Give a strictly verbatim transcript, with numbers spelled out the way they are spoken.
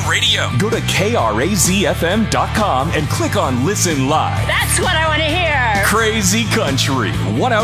Radio. Go to K R A Z F M dot com and click on Listen Live. That's what I want to hear. Crazy Country one oh